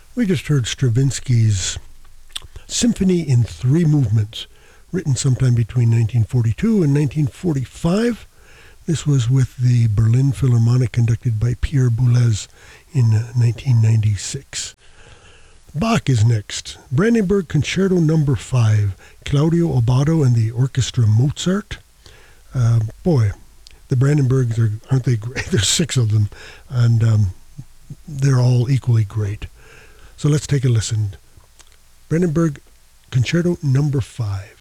We just heard Stravinsky's Symphony in Three Movements, written sometime between 1942 and 1945. This was with the Berlin Philharmonic conducted by Pierre Boulez in 1996. Bach is next. Brandenburg Concerto No. 5, Claudio Abbado and the Orchestra Mozart. Boy, the Brandenburgs aren't they great? There's 6 of them, and they're all equally great. So let's take a listen. Brandenburg Concerto No. 5.